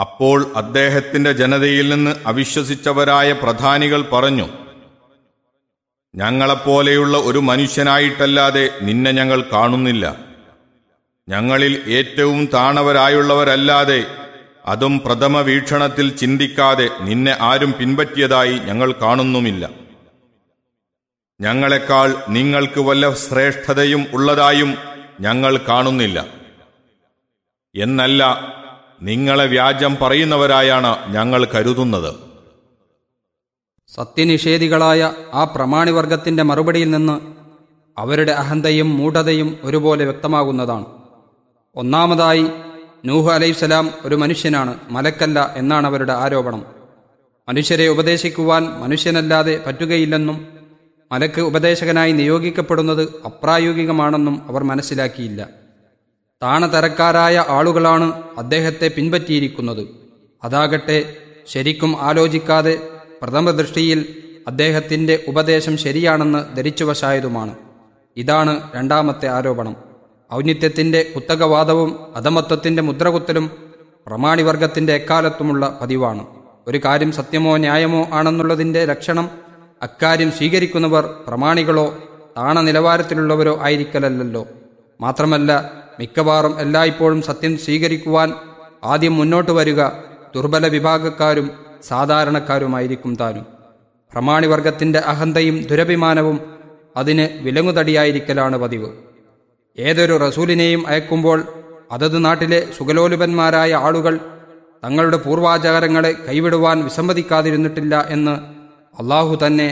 അപ്പോൾ അദ്ദേഹത്തിന്റെ ജനതയിൽ നിന്ന് അവിശ്വസിച്ചവരായ പ്രധാനികൾ പറഞ്ഞു, ഞങ്ങളെപ്പോലെയുള്ള ഒരു മനുഷ്യനായിട്ടല്ലാതെ നിന്നെ ഞങ്ങൾ കാണുന്നില്ല. ഞങ്ങളിൽ ഏറ്റവും താണവരായുള്ളവരല്ലാതെ, അതും പ്രഥമ വീക്ഷണത്തിൽ ചിന്തിക്കാതെ നിന്നെ ആരും പിൻപറ്റിയതായി ഞങ്ങൾ കാണുന്നുമില്ല. ഞങ്ങളെക്കാൾ നിങ്ങൾക്ക് വല്ല ശ്രേഷ്ഠതയും ഉള്ളതായും ഞങ്ങൾ കാണുന്നില്ല. എന്നല്ല, നിങ്ങളെ വ്യാജം പറയുന്നവരായാണ് ഞങ്ങൾ കരുതുന്നത്. സത്യനിഷേധികളായ ആ പ്രമാണിവർഗത്തിന്റെ മറുപടിയിൽ നിന്ന് അവരുടെ അഹന്തയും മൂഢതയും ഒരുപോലെ വ്യക്തമാകുന്നതാണ്. ഒന്നാമതായി, നൂഹ് അലൈഹിസ്സലാം ഒരു മനുഷ്യനാണ്, മലക്കല്ല എന്നാണ് അവരുടെ ആരോപണം. മനുഷ്യരെ ഉപദേശിക്കുവാൻ മനുഷ്യനല്ലാതെ പറ്റുകയില്ലെന്നും മലക്ക് ഉപദേശകനായി നിയോഗിക്കപ്പെടുന്നത് അപ്രായോഗികമാണെന്നും അവർ മനസ്സിലാക്കിയില്ല. താണതരക്കാരായ ആളുകളാണ് അദ്ദേഹത്തെ പിൻപറ്റിയിരിക്കുന്നത്. അതാകട്ടെ ശരിക്കും ആലോചിക്കാതെ പ്രഥമ ദൃഷ്ടിയിൽ അദ്ദേഹത്തിന്റെ ഉപദേശം ശരിയാണെന്ന് ധരിച്ചുവശായതുമാണ്. ഇതാണ് രണ്ടാമത്തെ ആരോപണം. ഔന്നിത്യത്തിന്റെ കുത്തകവാദവും അധമത്വത്തിന്റെ മുദ്രകുത്തലും പ്രമാണിവർഗത്തിന്റെ എക്കാലത്തുമുള്ള പതിവാണ്. ഒരു കാര്യം സത്യമോ ന്യായമോ ആണെന്നുള്ളതിന്റെ ലക്ഷണം അക്കാര്യം സ്വീകരിക്കുന്നവർ പ്രമാണികളോ താണ നിലവാരത്തിലുള്ളവരോ ആയിരിക്കലല്ലോ. മാത്രമല്ല, മിക്കവാറും എല്ലായ്പ്പോഴും സത്യം സ്വീകരിക്കുവാൻ ആദ്യം മുന്നോട്ട് വരിക ദുർബല വിഭാഗക്കാരും സാധാരണക്കാരുമായിരിക്കും താനും. പ്രമാണിവർഗത്തിന്റെ അഹന്തയും ദുരഭിമാനവും അതിന് വിലങ്ങുതടിയായിരിക്കലാണ് പതിവ്. ഏതൊരു റസൂലിനെയും അയക്കുമ്പോൾ അതത് നാട്ടിലെ സുഖലോലുപന്മാരായ ആളുകൾ തങ്ങളുടെ പൂർവാചാരങ്ങളെ കൈവിടുവാൻ വിസമ്മതിക്കാതിരുന്നിട്ടില്ല എന്ന് അള്ളാഹു തന്നെ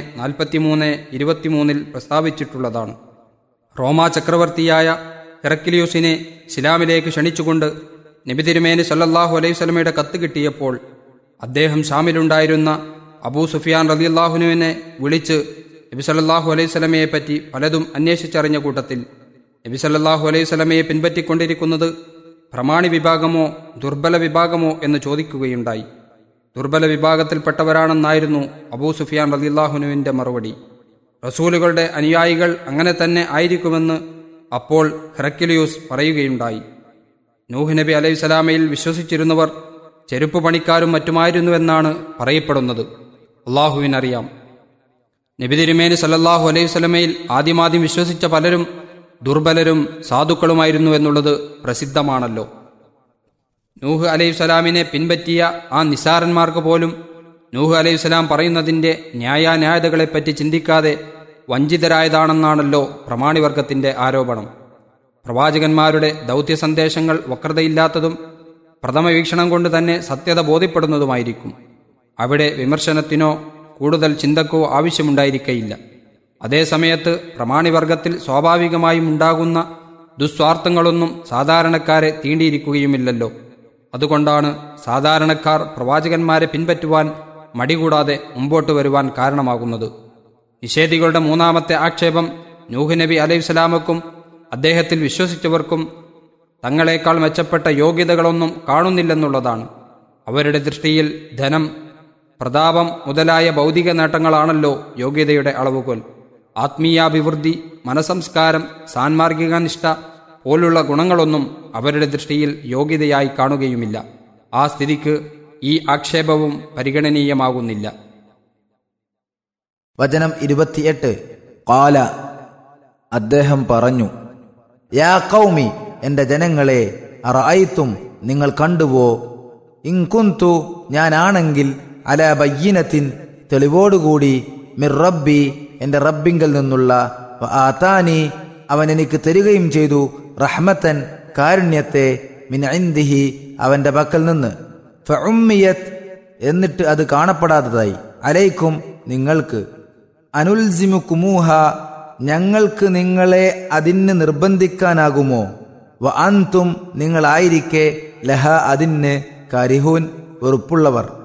43:23 പ്രസ്താവിച്ചിട്ടുള്ളതാണ്. റോമാ ചക്രവർത്തിയായ ഹെറക്ലിയൂസിനെ ഇസ്ലാമിലേക്ക് ക്ഷണിച്ചുകൊണ്ട് നബി തിരുമേനി സല്ലല്ലാഹു അലൈഹി വസല്ലമയുടെ കത്ത് കിട്ടിയപ്പോൾ അദ്ദേഹം ഷാമിലുണ്ടായിരുന്ന അബൂ സുഫിയാൻ റളിയല്ലാഹുവിനെ വിളിച്ച് നബി സല്ലല്ലാഹു അലൈഹി വസല്ലമയെ പറ്റി പലതും അന്വേഷിച്ചറിഞ്ഞ കൂട്ടത്തിൽ നബി സല്ലല്ലാഹു അലൈഹി വസല്ലമയെ പിൻപറ്റിക്കൊണ്ടിരിക്കുന്നത് പ്രമാണി വിഭാഗമോ ദുർബല വിഭാഗമോ എന്ന് ചോദിക്കുകയുണ്ടായി. ദുർബല വിഭാഗത്തിൽപ്പെട്ടവരാണെന്നായിരുന്നു അബൂ സുഫിയാൻ റളിയല്ലാഹുവിന്റെ മറുപടി. റസൂലുകളുടെ അനുയായികൾ അങ്ങനെ തന്നെ ആയിരിക്കുമെന്ന് അപ്പോൾ ഹെറക്ലിയൂസ് പറയുകയുണ്ടായി. നൂഹ് നബി അലൈഹിസ്സലാമയിൽ വിശ്വസിച്ചിരുന്നവർ ചെരുപ്പ് പണിക്കാരും മറ്റുമായിരുന്നുവെന്നാണ് പറയപ്പെടുന്നത്. അള്ളാഹുവിനറിയാം. നബി തിരുമേനി സല്ലല്ലാഹു അലൈഹി വസല്ലമയിൽ ആദ്യമാദ്യം വിശ്വസിച്ച പലരും ദുർബലരും സാധുക്കളുമായിരുന്നു എന്നുള്ളത് പ്രസിദ്ധമാണല്ലോ. നൂഹ് അലൈഹിസ്സലാമിനെ പിൻപറ്റിയ ആ നിസാരന്മാർക്ക് പോലും നൂഹ് അലൈഹിസ്സലാം പറയുന്നതിന്റെ ന്യായാന്യായതകളെപ്പറ്റി ചിന്തിക്കാതെ വഞ്ചിതരായതാണെന്നാണല്ലോ പ്രമാണിവർഗത്തിന്റെ ആരോപണം. പ്രവാചകന്മാരുടെ ദൗത്യ സന്ദേശങ്ങൾ വക്രതയില്ലാത്തതും പ്രഥമ വീക്ഷണം കൊണ്ട് തന്നെ സത്യത ബോധ്യപ്പെടുന്നതുമായിരിക്കും. അവിടെ വിമർശനത്തിനോ കൂടുതൽ ചിന്തക്കോ ആവശ്യമുണ്ടായിരിക്കയില്ല. അതേസമയത്ത് പ്രമാണിവർഗത്തിൽ സ്വാഭാവികമായും ഉണ്ടാകുന്ന ദുസ്വാർത്ഥങ്ങളൊന്നും സാധാരണക്കാരെ തീണ്ടിയിരിക്കുകയുമില്ലല്ലോ. അതുകൊണ്ടാണ് സാധാരണക്കാർ പ്രവാചകന്മാരെ പിൻപറ്റുവാൻ മടികൂടാതെ മുമ്പോട്ട് വരുവാൻ കാരണമാകുന്നത്. നിഷേധികളുടെ മൂന്നാമത്തെ ആക്ഷേപം നൂഹ് നബി അലൈഹിസ്സലാമക്കും അദ്ദേഹത്തിൽ വിശ്വസിച്ചവർക്കും തങ്ങളെക്കാൾ മെച്ചപ്പെട്ട യോഗ്യതകളൊന്നും കാണുന്നില്ലെന്നുള്ളതാണ്. അവരുടെ ദൃഷ്ടിയിൽ ധനം, പ്രതാപം മുതലായ ഭൗതിക നേട്ടങ്ങളാണല്ലോ യോഗ്യതയുടെ അളവുകോൽ. ആത്മീയാഭിവൃദ്ധി, മനസംസ്കാരം, സാൻമാർഗിക നിഷ്ഠ പോലുള്ള ഗുണങ്ങളൊന്നും അവരുടെ ദൃഷ്ടിയിൽ യോഗ്യതയായി കാണുകയുമില്ല. ആ സ്ഥിതിക്ക് ഈ ആക്ഷേപവും പരിഗണനീയമാകുന്നില്ല. വചനം 28. ഖാല, അദ്ദേഹം പറഞ്ഞു, യാ ഖൗമി, എന്റെ ജനങ്ങളെ, അറഅയ്തും, നിങ്ങൾ കണ്ടുവോ, ഇൻ കുന്തു, ഞാനാണെങ്കിൽ, അലാ ബയ്യിനത്തിൻ, തെളിവോടുകൂടി, മിർ റബ്ബി, എന്റെ റബ്ബിങ്കൽ നിന്നുള്ള, വ ആതാനി, അവൻ എനിക്ക് തരികയും ചെയ്തു, റഹ്മത്തൻ, കാരുണ്യത്തെ, മിൻ ഇൻദിഹി, അവന്റെ പക്കൽ നിന്ന്, ഫഉമ്മിയത്, എന്നിട്ട് അത് കാണപ്പെടാത്തതായി, അലൈക്കും, നിങ്ങൾക്ക്, അനുൽസിമുക്കുമൂഹ, ഞങ്ങൾക്ക് നിങ്ങളെ അതിന് നിർബന്ധിക്കാനാകുമോ, വ അൻതും, നിങ്ങളായിരിക്കെ, ലഹ അതിന്, കരിഹൂൻ, വെറുപ്പുള്ളവർ.